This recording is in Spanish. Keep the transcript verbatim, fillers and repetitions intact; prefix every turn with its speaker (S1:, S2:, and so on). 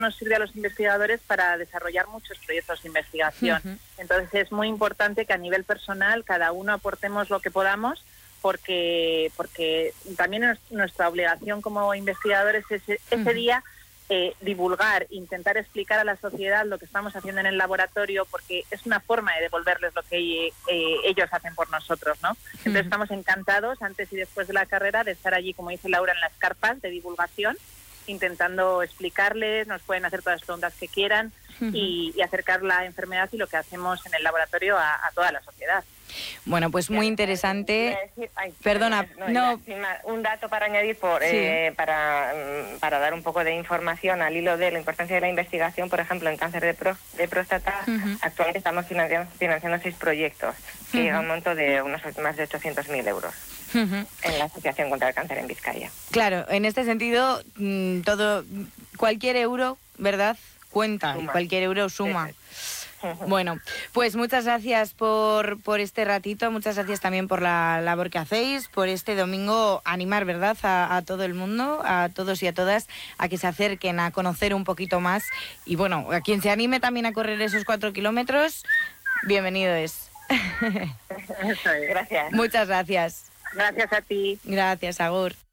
S1: nos sirve a los investigadores para desarrollar muchos proyectos de investigación. Uh-huh. Entonces es muy importante que a nivel personal cada uno aportemos lo que podamos, porque porque también es nuestra obligación como investigadores ese, ese uh-huh. día eh, divulgar, intentar explicar a la sociedad lo que estamos haciendo en el laboratorio, porque es una forma de devolverles lo que eh, ellos hacen por nosotros, ¿no? Entonces uh-huh. estamos encantados antes y después de la carrera de estar allí, como dice Laura, en las carpas de divulgación, intentando explicarles, nos pueden hacer todas las preguntas que quieran uh-huh. y, y acercar la enfermedad y lo que hacemos en el laboratorio a, a toda la sociedad.
S2: Bueno, pues muy interesante.
S3: Decir, ay,
S2: Perdona,
S3: no,
S2: no.
S3: Un dato para añadir, por, sí. eh, para, para dar un poco de información al hilo de la importancia de la investigación. Por ejemplo, en cáncer de, pro, de próstata, uh-huh. actualmente estamos financiando, financiando seis proyectos, que uh-huh. llega a un monto de unos más de ochocientos mil euros. Uh-huh. En la Asociación contra el Cáncer en Vizcaya.
S2: Claro, en este sentido, todo, cualquier euro, ¿verdad?, cuenta,
S3: suma.
S2: Cualquier euro suma. Sí, sí. Bueno, pues muchas gracias por, por este ratito, muchas gracias también por la labor que hacéis, por este domingo animar, ¿verdad?, a, a todo el mundo, a todos y a todas, a que se acerquen a conocer un poquito más. Y bueno, a quien se anime también a correr esos cuatro kilómetros, bienvenido es.
S3: Gracias.
S2: Muchas gracias.
S1: Gracias a ti.
S2: Gracias, agur.